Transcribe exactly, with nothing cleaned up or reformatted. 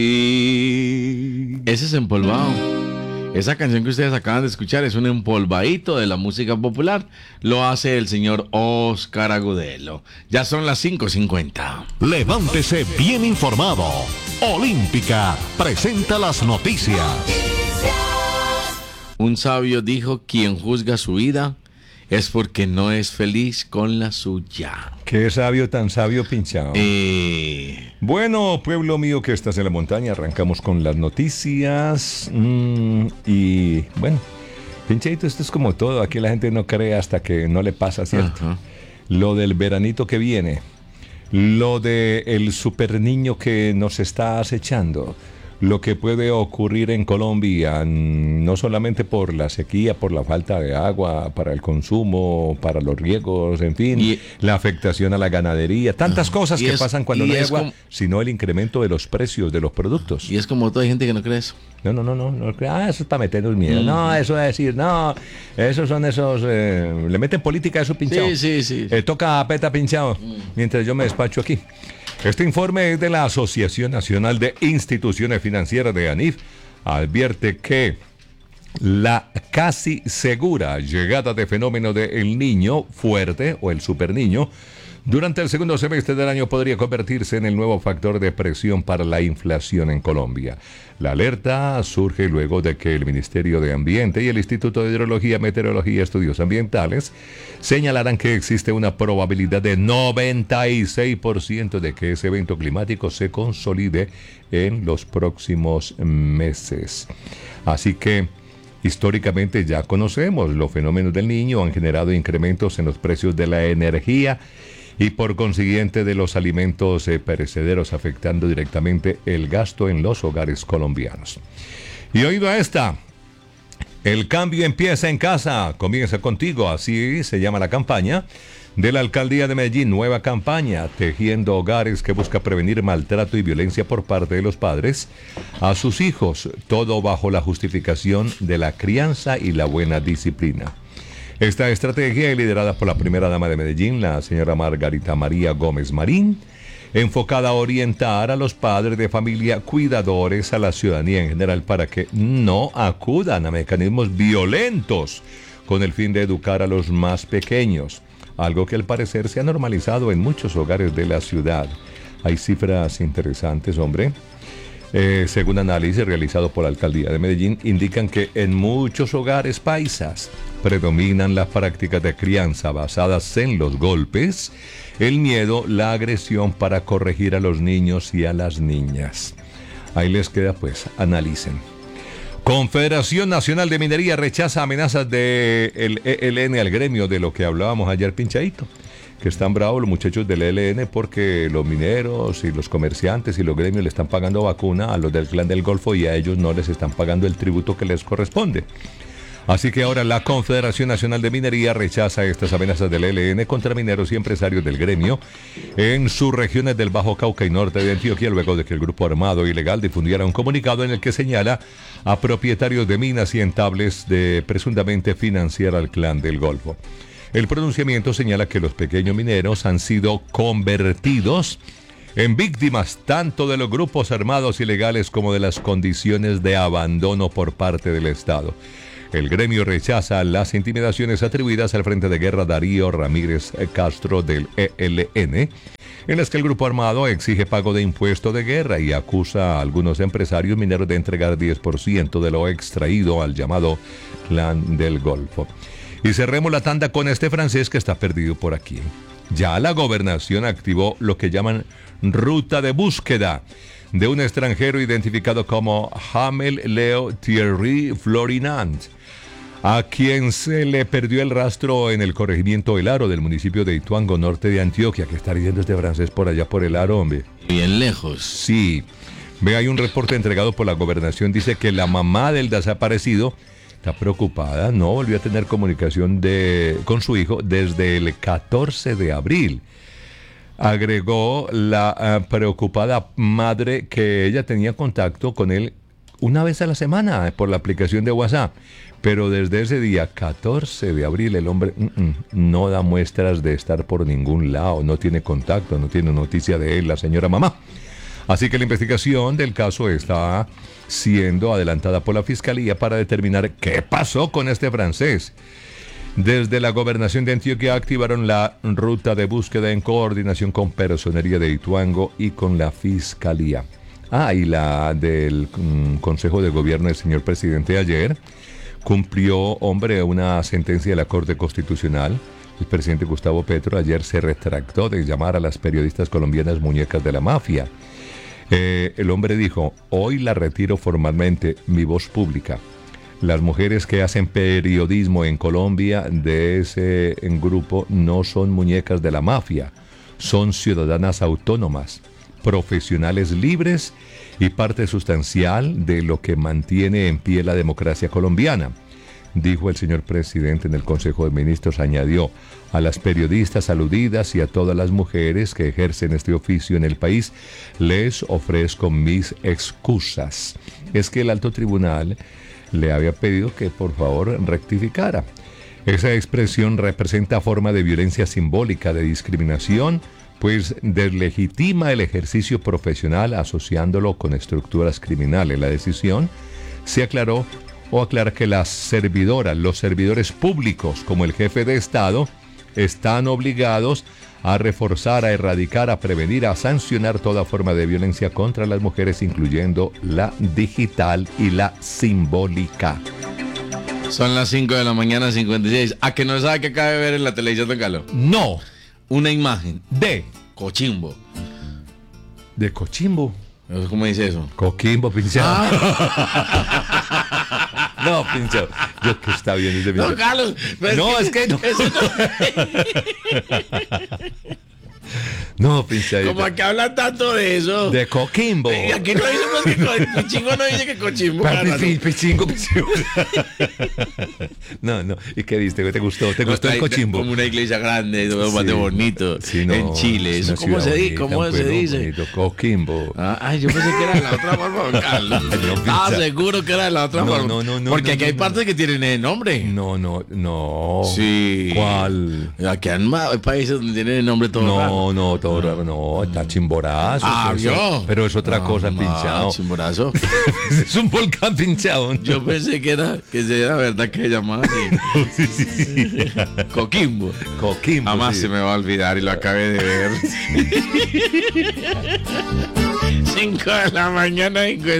Y ese es Empolvado. Esa canción que ustedes acaban de escuchar es un empolvadito de la música popular. Lo hace el señor Oscar Agudelo. Ya son las cinco cincuenta. Levántese bien informado. Olímpica presenta las noticias. Un sabio dijo: quien juzga su vida es porque no es feliz con la suya. Qué sabio, tan sabio, Pinchao. Eh... Bueno, pueblo mío que estás en la montaña, arrancamos con las noticias. Mm, y bueno, Pincheito, esto es como todo. Aquí la gente no cree hasta que no le pasa, ¿cierto? Ajá. Lo del veranito que viene, lo de el super niño que nos está acechando, lo que puede ocurrir en Colombia, no solamente por la sequía, por la falta de agua, para el consumo, para los riegos, en fin, y, la afectación a la ganadería, tantas uh, cosas que es, pasan cuando no hay agua, como, sino el incremento de los precios de los productos. Y es como toda gente que no cree eso. No, no, no, no, no cree. Ah, eso es para meternos miedo. Mm. No, eso es decir, no, esos son esos, eh, le meten política a eso, Pinchao. Sí, sí, sí. Eh, toca a peta, Pinchao, mm. mientras yo me despacho aquí. Este informe es de la Asociación Nacional de Instituciones Financieras de ANIF. Advierte que la casi segura llegada de fenómeno del niño fuerte o el superniño durante el segundo semestre del año podría convertirse en el nuevo factor de presión para la inflación en Colombia. La alerta surge luego de que el Ministerio de Ambiente y el Instituto de Hidrología, Meteorología y Estudios Ambientales señalaran que existe una probabilidad de noventa y seis por ciento de que ese evento climático se consolide en los próximos meses. Así que históricamente ya conocemos los fenómenos del niño, han generado incrementos en los precios de la energía y por consiguiente de los alimentos eh, perecederos, afectando directamente el gasto en los hogares colombianos. Y oído a esta, el cambio empieza en casa, comienza contigo, así se llama la campaña de la Alcaldía de Medellín, nueva campaña, tejiendo hogares, que busca prevenir maltrato y violencia por parte de los padres a sus hijos, todo bajo la justificación de la crianza y la buena disciplina. Esta estrategia es liderada por la primera dama de Medellín, la señora Margarita María Gómez Marín, enfocada a orientar a los padres de familia cuidadores, a la ciudadanía en general, para que no acudan a mecanismos violentos con el fin de educar a los más pequeños, algo que al parecer se ha normalizado en muchos hogares de la ciudad. Hay cifras interesantes, hombre. Eh, según análisis realizado por la Alcaldía de Medellín, indican que en muchos hogares paisas predominan las prácticas de crianza basadas en los golpes, el miedo, la agresión para corregir a los niños y a las niñas. Ahí les queda, pues, analicen. Confederación Nacional de Minería rechaza amenazas del E L N al gremio, de lo que hablábamos ayer, Pinchadito, que están bravos los muchachos del E L N porque los mineros y los comerciantes y los gremios le están pagando vacuna a los del Clan del Golfo y a ellos no les están pagando el tributo que les corresponde. Así que ahora la Confederación Nacional de Minería rechaza estas amenazas del E L N contra mineros y empresarios del gremio en sus regiones del Bajo Cauca y norte de Antioquia, luego de que el grupo armado ilegal difundiera un comunicado en el que señala a propietarios de minas y entables de presuntamente financiar al Clan del Golfo. El pronunciamiento señala que los pequeños mineros han sido convertidos en víctimas tanto de los grupos armados ilegales como de las condiciones de abandono por parte del Estado. El gremio rechaza las intimidaciones atribuidas al Frente de Guerra Darío Ramírez Castro del E L N, en las que el grupo armado exige pago de impuesto de guerra y acusa a algunos empresarios mineros de entregar diez por ciento de lo extraído al llamado Clan del Golfo. Y cerremos la tanda con este francés que está perdido por aquí. Ya la gobernación activó lo que llaman ruta de búsqueda de un extranjero identificado como Hamel Leo Thierry Florinant, a quien se le perdió el rastro en el corregimiento El Aro del municipio de Ituango, norte de Antioquia. Que está diciendo este francés por allá por El Aro, hombre. Bien lejos. Sí. Ve, hay un reporte entregado por la gobernación, dice que la mamá del desaparecido está preocupada, no volvió a tener comunicación de, con su hijo desde el catorce de abril. Agregó la uh, preocupada madre que ella tenía contacto con él una vez a la semana por la aplicación de WhatsApp, pero desde ese día, catorce de abril, el hombre mm, mm, no da muestras de estar por ningún lado, no tiene contacto, no tiene noticia de él, la señora mamá. Así que la investigación del caso está siendo adelantada por la Fiscalía para determinar qué pasó con este francés. Desde la Gobernación de Antioquia activaron la ruta de búsqueda en coordinación con Personería de Ituango y con la Fiscalía. Ah, y la del mm, Consejo de Gobierno del señor presidente ayer cumplió, hombre, una sentencia de la Corte Constitucional. El presidente Gustavo Petro ayer se retractó de llamar a las periodistas colombianas muñecas de la mafia. Eh, el hombre dijo, hoy la retiro formalmente, mi voz pública. Las mujeres que hacen periodismo en Colombia de ese grupo no son muñecas de la mafia, son ciudadanas autónomas, profesionales libres y parte sustancial de lo que mantiene en pie la democracia colombiana, dijo el señor presidente en el Consejo de Ministros. Añadió, a las periodistas aludidas y a todas las mujeres que ejercen este oficio en el país, les ofrezco mis excusas. Es que el alto tribunal le había pedido que por favor rectificara. Esa expresión representa forma de violencia simbólica, de discriminación, pues deslegitima el ejercicio profesional asociándolo con estructuras criminales. La decisión se aclaró o aclara que las servidoras, los servidores públicos, como el jefe de Estado, están obligados a reforzar, a erradicar, a prevenir, a sancionar toda forma de violencia contra las mujeres, incluyendo la digital y la simbólica. Son las cinco de la mañana, cincuenta y seis. ¿A que no sabe que acaba de ver en la televisión, don Carlos? No. Una imagen De. Cochimbo. De Cochimbo. ¿Cómo dice eso? Coquimbo, pinchado. Ah. No, pinchado. Yo que está bien ese No, pinchado. Carlos. pero No, es que no. eso no- No, pinchado. Como aquí hablan tanto de eso. De Coquimbo. Y aquí no dice pues, que co- Pichingo no dice que Cochimbo. Carlos. Pi- pi- Pichingo, pichingo. No, no. ¿Y qué viste? ¿Te gustó? ¿Te gustó el Hay- Cochimbo? Como una iglesia grande, bastante Sí. bonito. Sí, no, en Chile. es ¿Eso una cómo ciudad se, di- bonita, cómo un se pueblo dice? bonito, Coquimbo. Ah, ay, yo pensé que era de la otra forma, don Carlos. No, Estaba pincha. seguro que era de la otra No, forma. no, no, no, Porque no, aquí no, hay no. partes que tienen el nombre. No, no, no. Sí. ¿Cuál? Aquí hay ma- hay países donde tienen el nombre todo raro. No, no, todo raro, no, está Chimborazo. Ah, pero eso- ¿vio? Pero es otra Ah, cosa, ma, pinchado. Chimborazo. Es un volcán pinchado. Yo pensé que era, que era verdad que se llamaba así. Sí, sí, sí. Coquimbo. Coquimbo. Jamás sí. se me va a olvidar y lo acabé de ver. cinco de la mañana y